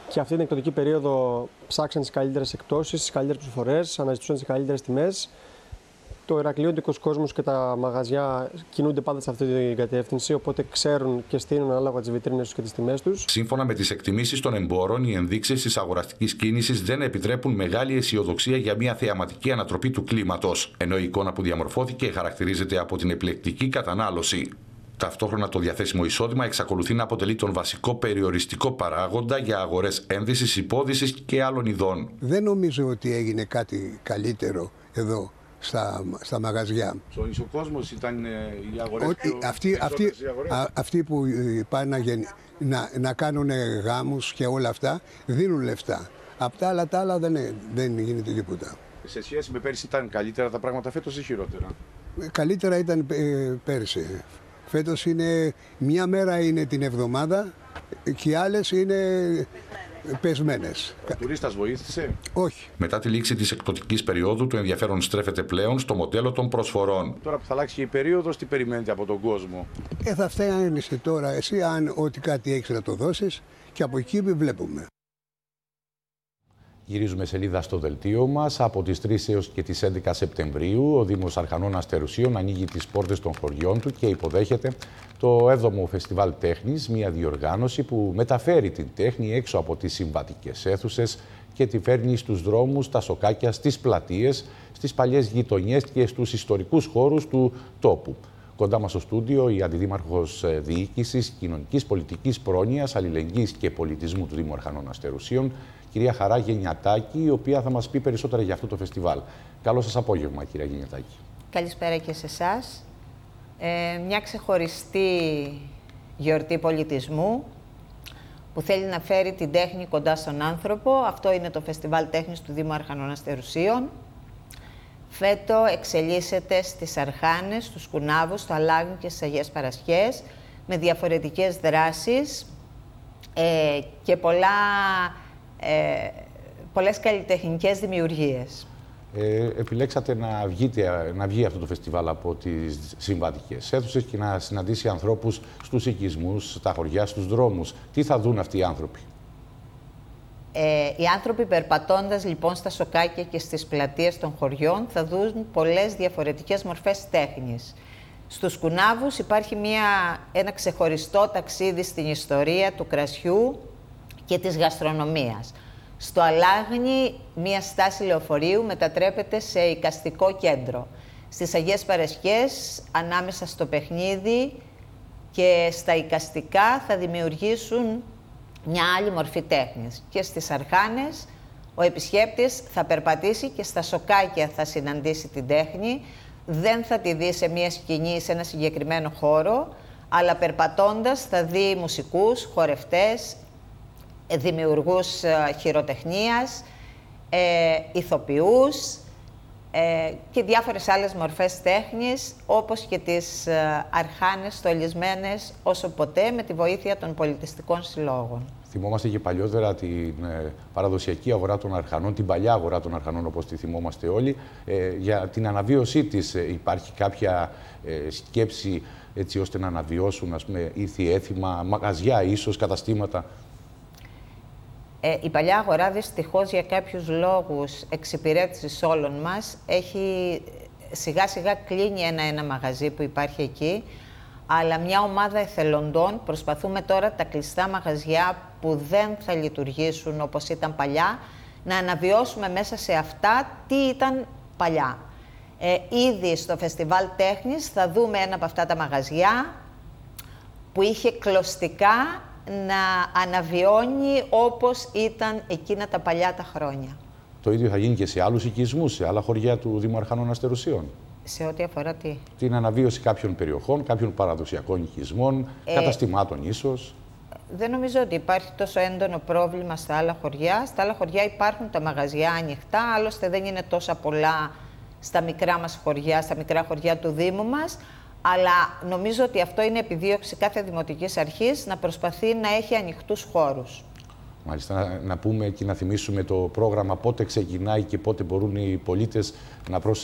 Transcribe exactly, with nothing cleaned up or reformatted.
Και αυτή την εκπτωτική περίοδο ψάξαν τις καλύτερες εκπτώσεις, τις καλύτερες προσφορές, αναζητούσαν τις καλύτερες τιμές. Το ηρακλειώτικος κόσμος και τα μαγαζιά κινούνται πάντα σε αυτή την κατεύθυνση, οπότε ξέρουν και στείνουν ανάλογα τις βιτρίνες τους και τις τιμές τους. Σύμφωνα με τις εκτιμήσεις των εμπόρων, οι ενδείξεις της αγοραστικής κίνησης δεν επιτρέπουν μεγάλη αισιοδοξία για μια θεαματική ανατροπή του κλίματος, ενώ η εικόνα που διαμορφώθηκε χαρακτηρίζεται από την επιλεκτική κατανάλωση. Ταυτόχρονα το διαθέσιμο εισόδημα εξακολουθεί να αποτελεί τον βασικό περιοριστικό παράγοντα για αγορές ένδυσης, υπόδυσης και άλλων ειδών. Δεν νομίζω ότι έγινε κάτι καλύτερο εδώ στα, στα μαγαζιά. Ο κόσμος ήταν οι αγορές ότι πιο... αυτοί, αυτοί, α, αυτοί που πάνε να, γεν, να, να κάνουν γάμους και όλα αυτά δίνουν λεφτά. Απ' τα άλλα τα άλλα δεν, δεν γίνεται τίποτα. Σε σχέση με πέρυσι ήταν καλύτερα τα πράγματα φέτος ή χειρότερα? Καλύτερα ήταν ε, πέρυσι. Φέτος είναι, μια μέρα είναι την εβδομάδα και οι άλλες είναι πεσμένες. Ο τουρίστας βοήθησε? Όχι. Μετά τη λήξη της εκπτωτικής περίοδου, το ενδιαφέρον στρέφεται πλέον στο μοντέλο των προσφορών. Τώρα που θα αλλάξει και η περίοδος, τι περιμένετε από τον κόσμο? Ε, θα φταίνεσαι τώρα εσύ αν ό,τι κάτι έχεις να το δώσεις και από εκεί βλέπουμε. Γυρίζουμε σελίδα στο δελτίο μας. Από τις τρεις έως και τις έντεκα Σεπτεμβρίου, ο Δήμος Αρχανών Αστερουσίων ανοίγει τις πόρτες των χωριών του και υποδέχεται το έβδομο Φεστιβάλ Τέχνης, μια διοργάνωση που μεταφέρει την τέχνη έξω από τις συμβατικές αίθουσες και τη φέρνει στους δρόμους, στα σοκάκια, στις πλατείες, στις παλιές γειτονιές και στους ιστορικούς χώρους του τόπου. Κοντά μας στο στούντιο η Αντιδήμαρχος Διοίκησης Κοινωνικής Πολιτικής Πρόνοιας, Αλληλεγγύης και Πολιτισμού του Δήμου Αρχανών Αστερουσίων, κυρία Χαρά Γενιατάκη, η οποία θα μας πει περισσότερα για αυτό το φεστιβάλ. Καλό σας απόγευμα, κυρία Γενιατάκη. Καλησπέρα και σε εσάς. Ε, μια ξεχωριστή γιορτή πολιτισμού που θέλει να φέρει την τέχνη κοντά στον άνθρωπο. Αυτό είναι το Φεστιβάλ Τέχνης του Δήμου Αρχανών Αστερουσίων. Φέτο εξελίσσεται στις Αρχάνες, στους Κουνάβους, στο Αλάγνη και στις Αγίες Παρασχές με διαφορετικές δράσεις ε, και πολλά, ε, πολλές καλλιτεχνικές δημιουργίες. Ε, επιλέξατε να, βγείτε, να βγει αυτό το φεστιβάλ από τις συμβατικές αίθουσες και να συναντήσει ανθρώπους στους οικισμούς, στα χωριά, στους δρόμους. Τι θα δουν αυτοί οι άνθρωποι? Ε, οι άνθρωποι περπατώντας λοιπόν στα σοκάκια και στις πλατείες των χωριών θα δουν πολλές διαφορετικές μορφές τέχνης. Στους Κουνάβους υπάρχει μια, ένα ξεχωριστό ταξίδι στην ιστορία του κρασιού και της γαστρονομίας. Στο Αλάγνη μια στάση λεωφορείου μετατρέπεται σε εικαστικό κέντρο. Στις Αγίες Παρασχές, ανάμεσα στο παιχνίδι και στα εικαστικά θα δημιουργήσουν μια άλλη μορφή τέχνης. Και στις Αρχάνες ο επισκέπτης θα περπατήσει και στα σοκάκια θα συναντήσει την τέχνη. Δεν θα τη δει σε μια σκηνή, σε ένα συγκεκριμένο χώρο, αλλά περπατώντας θα δει μουσικούς, χορευτές, δημιουργούς χειροτεχνίας, ε, ηθοποιούς ε, και διάφορες άλλες μορφές τέχνης, όπως και τις ε, Αρχάνες στολισμένες όσο ποτέ με τη βοήθεια των πολιτιστικών συλλόγων. Θυμόμαστε και παλιότερα την ε, παραδοσιακή αγορά των Αρχανών, την παλιά αγορά των Αρχανών όπως τη θυμόμαστε όλοι. Ε, για την αναβίωσή της ε, υπάρχει κάποια ε, σκέψη έτσι ώστε να αναβιώσουν, ας πούμε, ήθη, έθιμα, μαγαζιά ίσως, καταστήματα? Ε, η παλιά αγορά δυστυχώς για κάποιους λόγους εξυπηρέτησης όλων μας έχει σιγά σιγά κλείνει ένα-ένα μαγαζί που υπάρχει εκεί, αλλά μια ομάδα εθελοντών προσπαθούμε τώρα τα κλειστά μαγαζιά που δεν θα λειτουργήσουν όπως ήταν παλιά, να αναβιώσουμε μέσα σε αυτά τι ήταν παλιά. Ε, ήδη στο Φεστιβάλ Τέχνης θα δούμε ένα από αυτά τα μαγαζιά που είχε κλωστικά να αναβιώνει όπως ήταν εκείνα τα παλιά τα χρόνια. Το ίδιο θα γίνει και σε άλλους οικισμούς, σε άλλα χωριά του Δήμου Αρχανών Αστερουσίων? Σε ό,τι αφορά τι? Την αναβίωση κάποιων περιοχών, κάποιων παραδοσιακών οικισμών, ε, καταστημάτων ίσως. Δεν νομίζω ότι υπάρχει τόσο έντονο πρόβλημα στα άλλα χωριά. Στα άλλα χωριά υπάρχουν τα μαγαζιά ανοιχτά, άλλωστε δεν είναι τόσα πολλά στα μικρά μας χωριά, στα μικρά χωριά του Δήμου μας. Αλλά νομίζω ότι αυτό είναι επιδίωξη κάθε δημοτικής αρχής να προσπαθεί να έχει ανοιχτούς χώρους. Μάλιστα, να, να πούμε και να θυμίσουμε το πρόγραμμα πότε ξεκινάει και πότε μπορούν οι πολίτες να, προσ,